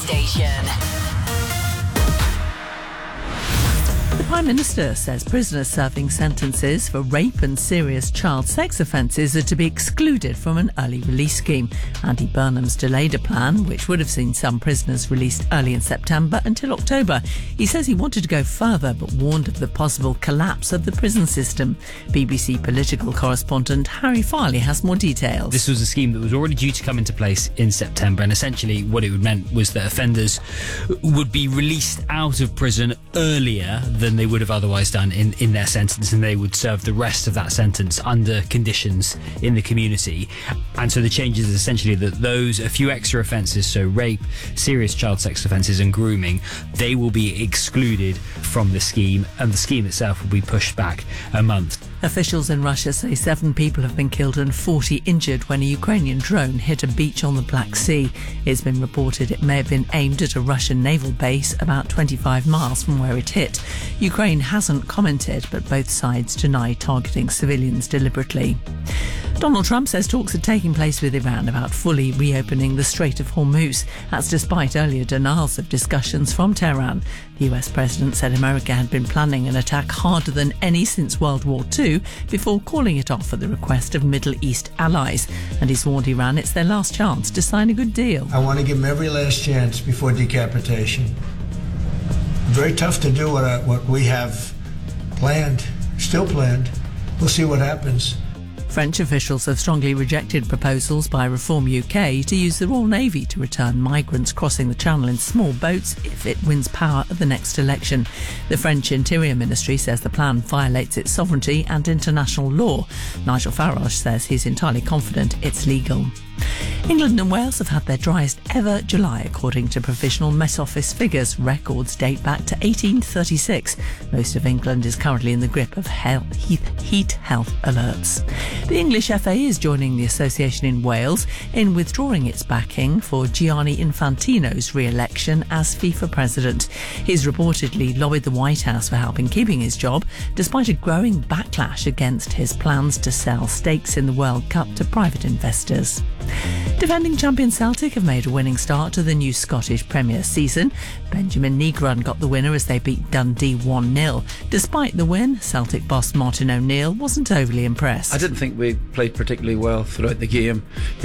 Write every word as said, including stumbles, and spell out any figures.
station. The Prime Minister says prisoners serving sentences for rape and serious child sex offences are to be excluded from an early release scheme. Andy Burnham's delayed a plan which would have seen some prisoners released early in September until October. He says he wanted to go further but warned of the possible collapse of the prison system. B B C political correspondent Harry Farley has more details. This was a scheme that was already due to come into place in September, and essentially what it would meant was that offenders would be released out of prison earlier than they would have otherwise done in, in their sentence, and they would serve the rest of that sentence under conditions in the community. And so the change is essentially that those, a few extra offences, so rape, serious child sex offences and grooming, they will be excluded from the scheme, and the scheme itself will be pushed back a month. Officials in Russia say seven people have been killed and forty injured when a Ukrainian drone hit a beach on the Black Sea. It's been reported it may have been aimed at a Russian naval base about twenty-five miles from where it hit. Ukraine hasn't commented, but both sides deny targeting civilians deliberately. Donald Trump says talks are taking place with Iran about fully reopening the Strait of Hormuz. That's despite earlier denials of discussions from Tehran. The U S president said America had been planning an attack harder than any since World War Two before calling it off at the request of Middle East allies. And he's warned Iran it's their last chance to sign a good deal. I want to give them every last chance before decapitation. Very tough to do what, I, what we have planned, still planned. We'll see what happens. French officials have strongly rejected proposals by Reform U K to use the Royal Navy to return migrants crossing the Channel in small boats if it wins power at the next election. The French Interior Ministry says the plan violates its sovereignty and international law. Nigel Farage says he's entirely confident it's legal. England and Wales have had their driest ever July, according to provisional Met Office figures. Records date back to eighteen thirty-six. Most of England is currently in the grip of heat health alerts. The English F A is joining the association in Wales in withdrawing its backing for Gianni Infantino's re-election as FIFA president. He's reportedly lobbied the White House for help in keeping his job, despite a growing backlash against his plans to sell stakes in the World Cup to private investors. Defending champion Celtic have made a winning start to the new Scottish Premier season. Benjamin Negron got the winner as they beat Dundee one nil. Despite the win, Celtic boss Martin O'Neill wasn't overly impressed. I didn't think we played particularly well throughout the game.